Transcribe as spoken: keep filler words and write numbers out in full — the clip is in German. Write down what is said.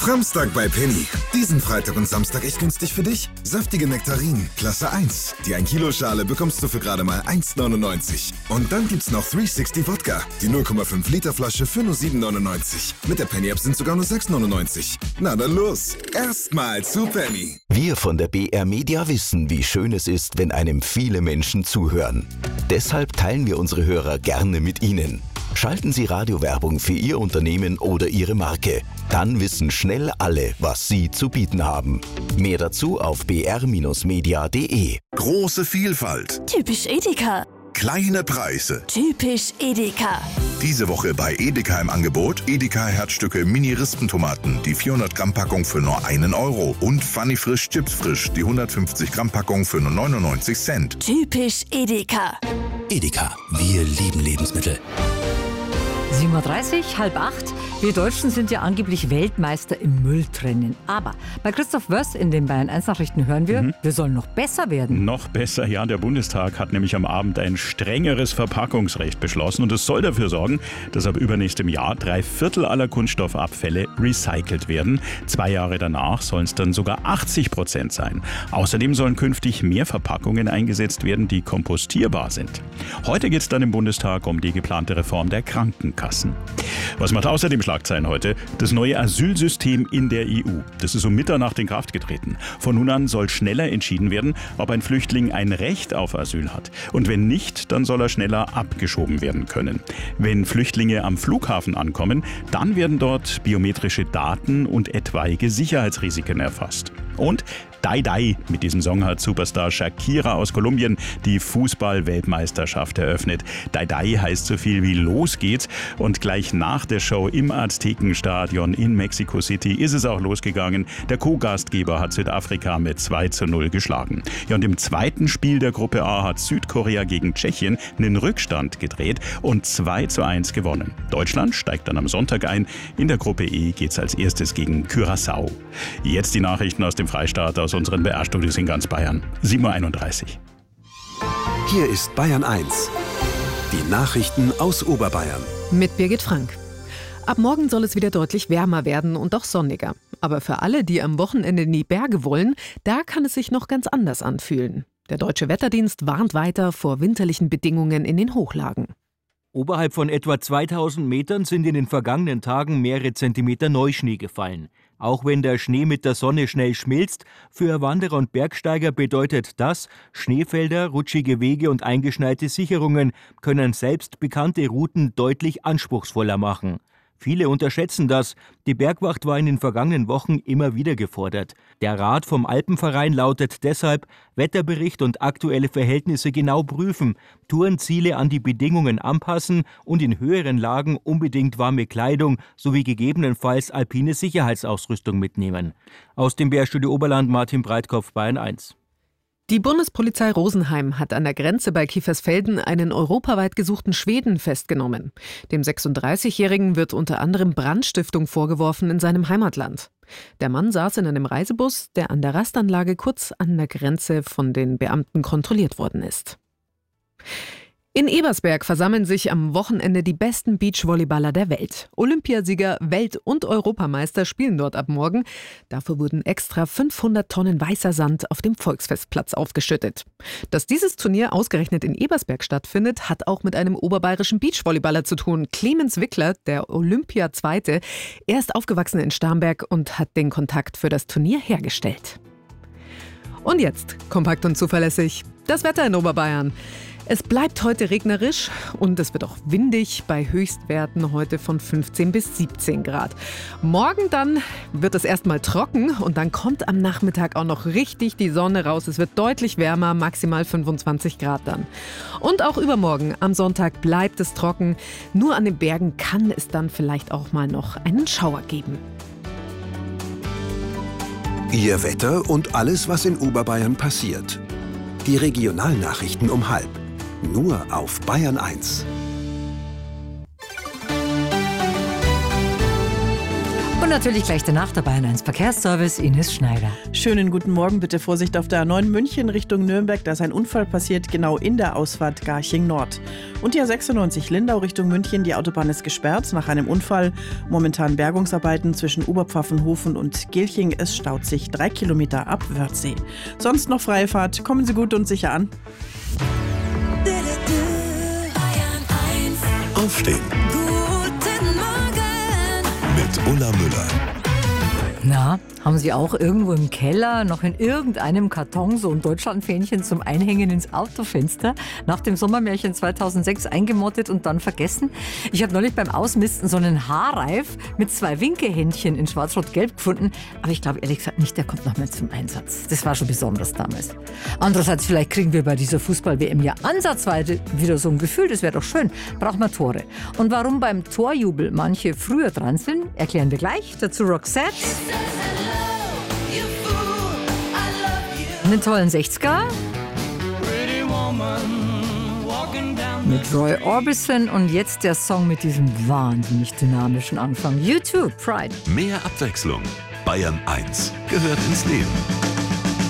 Framstag bei Penny. Diesen Freitag und Samstag echt günstig für dich. Saftige Nektarinen, Klasse eins. Die ein Kilo Schale bekommst du für gerade mal eins neunundneunzig. Und dann gibt's noch dreihundertsechzig Wodka. Die null Komma fünf Liter Flasche für nur sieben neunundneunzig. Mit der Penny App sind sogar nur sechs neunundneunzig. Na dann los. Erstmal zu Penny. Wir von der B R Media wissen, wie schön es ist, wenn einem viele Menschen zuhören. Deshalb teilen wir unsere Hörer gerne mit Ihnen. Schalten Sie Radiowerbung für Ihr Unternehmen oder Ihre Marke. Dann wissen schnell alle, was Sie zu bieten haben. Mehr dazu auf b r Bindestrich media punkt d e. Große Vielfalt. Typisch Edeka. Kleine Preise. Typisch Edeka. Diese Woche bei Edeka im Angebot Edeka Herzstücke Mini-Rispentomaten, die vierhundert Gramm Packung für nur einen Euro. Und Funny Frisch Chips Frisch, die hundertfünfzig Gramm Packung für nur neunundneunzig Cent. Typisch Edeka. Edeka, wir lieben Lebensmittel. sieben Uhr dreißig, halb acht. Wir Deutschen sind ja angeblich Weltmeister im Mülltrennen. Aber bei Christoph Wörs in den Bayern eins Nachrichten hören wir, mhm. wir sollen noch besser werden. Noch besser, ja. Der Bundestag hat nämlich am Abend ein strengeres Verpackungsrecht beschlossen. Und es soll dafür sorgen, dass ab übernächstem Jahr drei Viertel aller Kunststoffabfälle recycelt werden. Zwei Jahre danach sollen es dann sogar achtzig Prozent sein. Außerdem sollen künftig mehr Verpackungen eingesetzt werden, die kompostierbar sind. Heute geht es dann im Bundestag um die geplante Reform der Krankenkassen. Was macht außerdem Schlagzeilen heute? Das neue Asylsystem in der E U. Das ist um Mitternacht in Kraft getreten. Von nun an soll schneller entschieden werden, ob ein Flüchtling ein Recht auf Asyl hat. Und wenn nicht, dann soll er schneller abgeschoben werden können. Wenn Flüchtlinge am Flughafen ankommen, dann werden dort biometrische Daten und etwaige Sicherheitsrisiken erfasst. Und Die Die, mit diesem Song hat Superstar Shakira aus Kolumbien die Fußball-Weltmeisterschaft eröffnet. Die Die heißt so viel wie Los geht's. Und gleich nach der Show im Aztekenstadion in Mexico City ist es auch losgegangen. Der Co-Gastgeber hat Südafrika mit zwei zu null geschlagen. Ja, und im zweiten Spiel der Gruppe A hat Südkorea gegen Tschechien einen Rückstand gedreht und zwei zu eins gewonnen. Deutschland steigt dann am Sonntag ein. In der Gruppe E geht's als erstes gegen Curaçao. Jetzt die Nachrichten aus dem Freistaat, aus unseren B R-Studios in ganz Bayern. sieben Uhr einunddreißig. Hier ist Bayern eins. Die Nachrichten aus Oberbayern. Mit Birgit Frank. Ab morgen soll es wieder deutlich wärmer werden und auch sonniger. Aber für alle, die am Wochenende in die Berge wollen, da kann es sich noch ganz anders anfühlen. Der Deutsche Wetterdienst warnt weiter vor winterlichen Bedingungen in den Hochlagen. Oberhalb von etwa zweitausend Metern sind in den vergangenen Tagen mehrere Zentimeter Neuschnee gefallen. Auch wenn der Schnee mit der Sonne schnell schmilzt, für Wanderer und Bergsteiger bedeutet das, Schneefelder, rutschige Wege und eingeschneite Sicherungen können selbst bekannte Routen deutlich anspruchsvoller machen. Viele unterschätzen das. Die Bergwacht war in den vergangenen Wochen immer wieder gefordert. Der Rat vom Alpenverein lautet deshalb, Wetterbericht und aktuelle Verhältnisse genau prüfen, Tourenziele an die Bedingungen anpassen und in höheren Lagen unbedingt warme Kleidung sowie gegebenenfalls alpine Sicherheitsausrüstung mitnehmen. Aus dem B R-Studio Oberland Martin Breitkopf, Bayern eins. Die Bundespolizei Rosenheim hat an der Grenze bei Kiefersfelden einen europaweit gesuchten Schweden festgenommen. Dem sechsunddreißigjährigen wird unter anderem Brandstiftung vorgeworfen in seinem Heimatland. Der Mann saß in einem Reisebus, der an der Rastanlage kurz an der Grenze von den Beamten kontrolliert worden ist. In Ebersberg versammeln sich am Wochenende die besten Beachvolleyballer der Welt. Olympiasieger, Welt- und Europameister spielen dort ab morgen. Dafür wurden extra fünfhundert Tonnen weißer Sand auf dem Volksfestplatz aufgeschüttet. Dass dieses Turnier ausgerechnet in Ebersberg stattfindet, hat auch mit einem oberbayerischen Beachvolleyballer zu tun. Clemens Wickler, der Olympia-Zweite. Er ist aufgewachsen in Starnberg und hat den Kontakt für das Turnier hergestellt. Und jetzt, kompakt und zuverlässig, das Wetter in Oberbayern. Es bleibt heute regnerisch und es wird auch windig bei Höchstwerten heute von fünfzehn bis siebzehn Grad. Morgen dann wird es erstmal trocken und dann kommt am Nachmittag auch noch richtig die Sonne raus. Es wird deutlich wärmer, maximal fünfundzwanzig Grad dann. Und auch übermorgen am Sonntag bleibt es trocken. Nur an den Bergen kann es dann vielleicht auch mal noch einen Schauer geben. Ihr Wetter und alles, was in Oberbayern passiert. Die Regionalnachrichten um halb. Nur auf Bayern eins. Und natürlich gleich danach der Bayern eins Verkehrsservice, Ines Schneider. Schönen guten Morgen, bitte Vorsicht auf der A neun München Richtung Nürnberg. Da ist ein Unfall passiert, genau in der Ausfahrt Garching Nord. Und die A sechsundneunzig Lindau Richtung München, die Autobahn ist gesperrt nach einem Unfall. Momentan Bergungsarbeiten zwischen Oberpfaffenhofen und Gilching. Es staut sich drei Kilometer ab Wörthsee. Sonst noch freie Fahrt. Kommen Sie gut und sicher an. Aufstehen. Guten Morgen. Mit Ulla Müller. Na, haben Sie auch irgendwo im Keller noch in irgendeinem Karton so ein Deutschlandfähnchen zum Einhängen ins Autofenster nach dem Sommermärchen zweitausendsechs eingemottet und dann vergessen? Ich habe neulich beim Ausmisten so einen Haarreif mit zwei Winkehändchen in schwarz-rot-gelb gefunden, aber ich glaube ehrlich gesagt nicht, der kommt noch mehr zum Einsatz. Das war schon besonders damals. Andererseits, vielleicht kriegen wir bei dieser Fußball-W M ja ansatzweise wieder so ein Gefühl, das wäre doch schön. Braucht man Tore. Und warum beim Torjubel manche früher dran sind, erklären wir gleich. Dazu Roxette. Einen tollen sechziger mit Roy Orbison und jetzt der Song mit diesem wahnsinnig dynamischen Anfang. YouTube, Pride. Mehr Abwechslung. Bayern eins gehört ins Leben.